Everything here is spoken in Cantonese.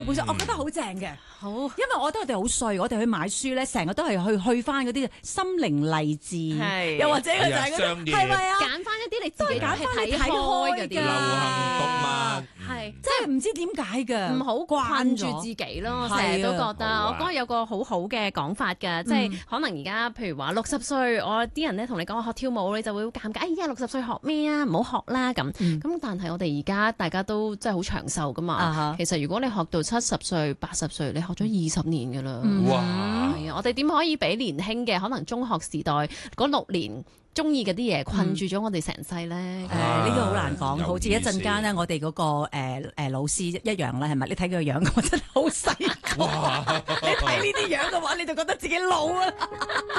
本身我覺得好正嘅， 好， 因為我覺得我哋好衰，我哋去買書咧，成日都係去翻嗰啲心靈勵志， 係又或者佢就係嗰啲，係咪啊？ 揀翻一啲你自己揀返你睇開開㗎嗰啲流行動漫係即係唔知點解嘅， 唔好困住自己咯，成日都覺得。我覺得有個好好嘅講法㗎，即係可能而家譬如話60歲，我啲人咧同你講我學跳舞，你就會好尷尬。哎呀，60歲學咩啊？唔好學啦咁。咁但係我哋而家大家都真係好長壽噶嘛。其實如果你學到70歲、80歲，你學咗20年㗎啦。 哇！ 係啊，我哋點可以俾年輕嘅可能中學時代嗰6年中意嗰啲嘢困住咗我哋成世咧？ 呢個好難講，好似一陣間咧，我哋嗰個老師一樣咧，係咪？你睇佢個樣，我真係好細個。你睇呢啲樣嘅話，你就覺得自己老啊！